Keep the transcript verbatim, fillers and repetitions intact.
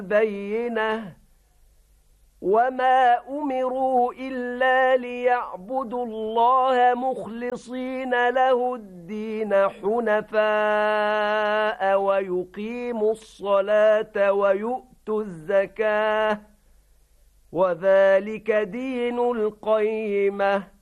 بينة وما أمروا إلا ليعبدوا الله مخلصين له الدين حنفاء ويقيموا الصلاة ويؤتوا الزكاة وذلك دين القيمة